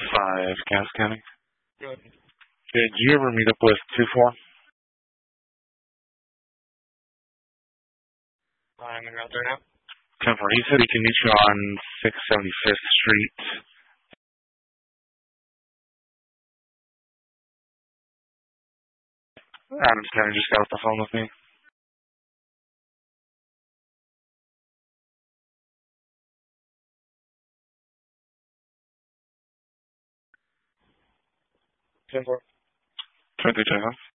5, Cass County. Good. Did you ever meet up with 2-4? I'm going to go out there now. 10-4. He said he can meet you on 675th Street. Adams County just got off the phone with me. Ten four. 23,